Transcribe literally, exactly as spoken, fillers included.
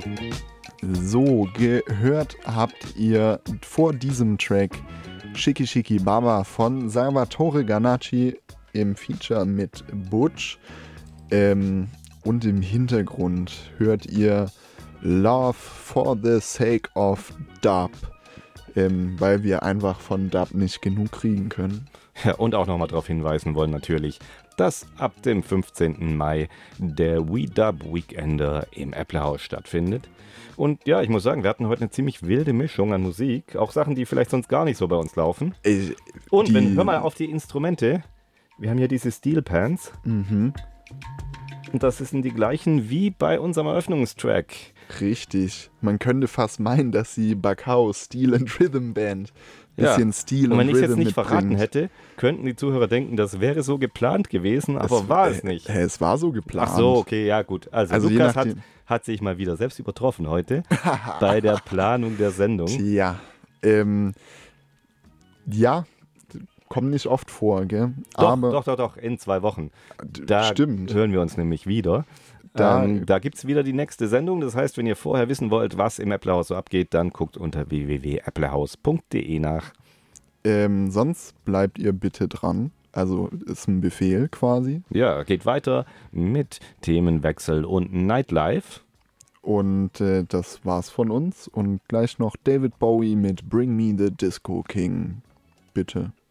So, gehört habt ihr vor diesem Track Shiki Shiki Baba von Salvatore Ganacci im Feature mit Butch. Ähm, und im Hintergrund hört ihr Love for the Sake of Dub, ähm, weil wir einfach von Dub nicht genug kriegen können. Ja, und auch nochmal darauf hinweisen wollen natürlich, dass ab dem fünfzehnten Mai der We Dub Weekender im Äpplehaus stattfindet. Und ja, ich muss sagen, wir hatten heute eine ziemlich wilde Mischung an Musik. Auch Sachen, die vielleicht sonst gar nicht so bei uns laufen. Äh, Und die, wenn, hör mal auf die Instrumente. Wir haben hier diese Steel Pans. Mhm. Und das sind die gleichen wie bei unserem Eröffnungstrack. Richtig. Man könnte fast meinen, dass sie Bacao Steel and Rhythm Band bisschen Ja. Stil und, und wenn ich es Rhythm jetzt nicht mitbringt. verraten hätte, könnten die Zuhörer denken, das wäre so geplant gewesen, aber es, war es äh, nicht. Äh, es war so geplant. Ach so, okay, ja gut. Also, Also je Lukas hat, nachdem. hat sich mal wieder selbst übertroffen heute bei der Planung der Sendung. Tja, ähm, ja, kommt nicht oft vor, gell? Doch, Aber doch, doch, doch, in zwei Wochen. d- Da stimmt. hören wir uns nämlich wieder. Da- ähm, da gibt es wieder die nächste Sendung. Das heißt, wenn ihr vorher wissen wollt, was im Äpplehaus so abgeht, dann guckt unter w w w punkt äpplehaus punkt d e nach. Ähm, sonst bleibt ihr bitte dran. Also ist ein Befehl quasi. Ja, geht weiter mit Themenwechsel und Nightlife. Und äh, das war's von uns. Und gleich noch David Bowie mit Bring Me the Disco King. Bitte.